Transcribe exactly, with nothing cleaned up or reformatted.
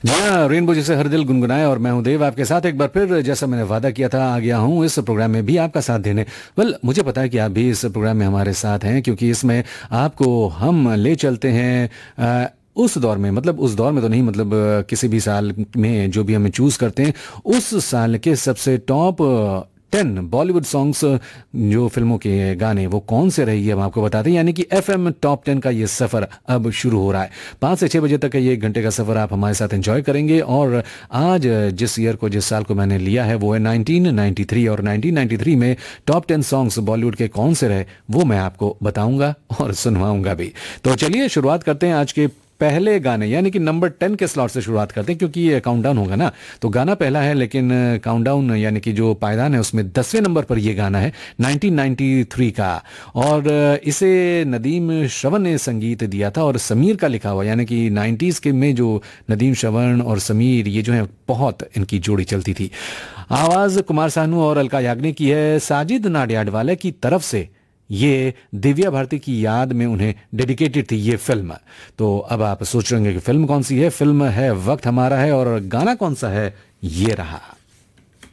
जी हाँ, रेनबो जैसे हर दिल गुनगुनाए। और मैं हूं देव, आपके साथ एक बार फिर जैसा मैंने वादा किया था आ गया हूं इस प्रोग्राम में भी आपका साथ देने। वेल, मुझे पता है कि आप भी इस प्रोग्राम में हमारे साथ हैं, क्योंकि इसमें आपको हम ले चलते हैं अ, उस दौर में, मतलब उस दौर में तो नहीं, मतलब अ, किसी भी साल में जो भी हमें चूज करते हैं उस साल के सबसे टॉप टेन बॉलीवुड सॉन्ग्स, जो फिल्मों के गाने वो कौन से रही है हम आपको बताते हैं। यानी कि एफ एम टॉप टेन का ये सफर अब शुरू हो रहा है। पाँच से छः बजे तक का ये एक घंटे का सफर आप हमारे साथ एंजॉय करेंगे। और आज जिस ईयर को, जिस साल को मैंने लिया है वो है नाइनटीन नाइंटी थ्री, और नाइनटीन नाइंटी थ्री में टॉप टेन सॉन्ग्स बॉलीवुड के कौन से रहे वो मैं आपको बताऊंगा और सुनवाऊंगा भी। तो चलिए शुरुआत करते हैं आज के पहले गाने, यानी कि नंबर टेन के स्लॉट से शुरुआत करते हैं, क्योंकि ये काउंटडाउन होगा ना। तो गाना पहला है, लेकिन काउंटडाउन यानी कि जो पायदान है उसमें दसवें नंबर पर ये गाना है नाइनटीन नाइंटी थ्री का। और इसे नदीम श्रवण ने संगीत दिया था और समीर का लिखा हुआ, यानी कि नाइन्टीज के में जो नदीम श्रवण और समीर, ये जो है बहुत इनकी जोड़ी चलती थी। आवाज कुमार सानू और अलका याग्निक की है। साजिद नाडियाडवाले की तरफ से ये दिव्या भारती की याद में उन्हें डेडिकेटेड थी ये फिल्म। तो अब आप सोच रहे होंगे कि फिल्म कौन सी है। फिल्म है वक्त हमारा है, और गाना कौन सा है, ये रहा।